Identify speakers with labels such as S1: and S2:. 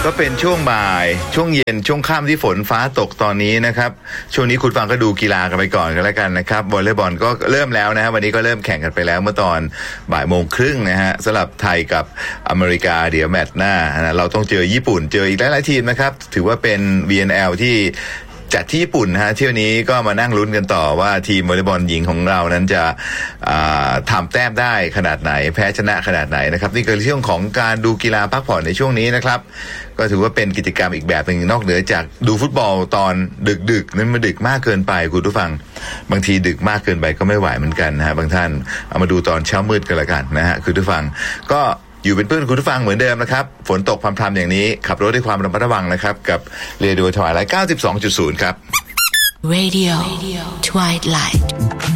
S1: ก็เป็นช่วงบ่ายช่วงเย็นช่วงค่ำที่ฝนฟ้าตกตอนนี้นะครับช่วงนี้คุณฟังก็ดูกีฬากันไปก่อนกันแล้วกันนะครับวอลเลย์บอลก็เริ่มแล้วนะฮะวันนี้ก็เริ่มแข่งกันไปแล้วเมื่อตอนบ่ายโมงครึ่งนะฮะสำหรับไทยกับอเมริกาเดี๋ยวแมตช์หน้านะเราต้องเจอญี่ปุ่นเจออีกหลายๆทีมนะครับถือว่าเป็น VNL ที่จัดที่ญี่ปุ่นฮะเที่ยวนี้ก็มานั่งลุ้นกันต่อว่าทีมวอลเลย์บอลหญิงของเรานั้นจะทำแต้มได้ขนาดไหนแพ้ชนะขนาดไหนนะครับนี่คือเรื่องของการดูกีฬาพักผ่อนในช่วงนี้นะครับก็ถือว่าเป็นกิจกรรมอีกแบบหนึ่งนอกเหนือจากดูฟุตบอลตอนดึกๆนั้นมันดึกมากเกินไปคุณผู้ฟังบางทีดึกมากเกินไปก็ไม่ไหวเหมือนกันนะฮะบางท่านเอามาดูตอนเช้ามืดกันละกันนะฮะคุณผู้ฟังก็อยู่เป็นเพื่อนคุณผู้ฟังเหมือนเดิมนะครับฝนตกพรำๆอย่างนี้ขับรถด้วยความระมัดระวังนะครับกับเรดิโอทวายไลท์ 92.0 ครับ
S2: Radio Twilight